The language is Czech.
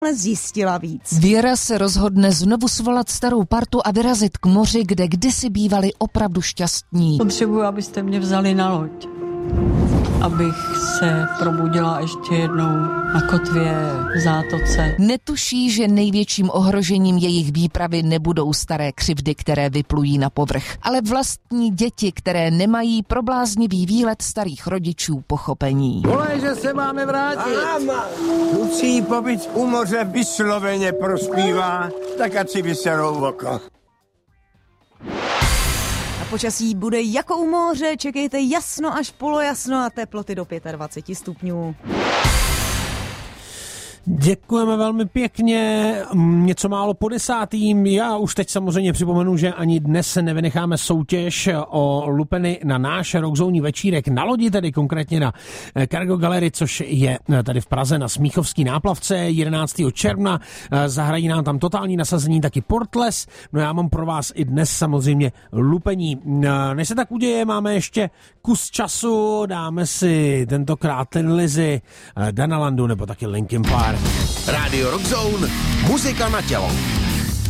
zjistila víc. Věra se rozhodne znovu svolat starou partu a vyrazit k moři, kde kdysi bývali opravdu šťastní. Potřebuji, abyste mě vzali na loď, abych se probudila ještě jednou na kotvě v zátoce. Netuší, že největším ohrožením jejich výpravy nebudou staré křivdy, které vyplují na povrch, ale vlastní děti, které nemají pro bláznivý výlet starých rodičů pochopení. Volej, že se máme vrátit. Lucí pobyt u moře vysloveně prospívá, tak ať si vyserou oko. Počasí bude jako u moře, čekejte jasno až polojasno a teploty do 25 stupňů. Děkujeme velmi pěkně, něco málo po 10. Já už teď samozřejmě připomenu, že ani dnes se nevynecháme soutěž o lupeny na náš rockzónní večírek na lodi, tedy konkrétně na Cargo Gallery, což je tady v Praze na Smíchovský náplavce 11. června. Zahrají nám tam totální nasazení taky Portless. No já mám pro vás i dnes samozřejmě lupení. Než se tak uděje, máme ještě kus času, dáme si tentokrát Tin Lizzy, Dana Landu nebo taky Linkin Park. Rádio Rockzone, muzika na tělo.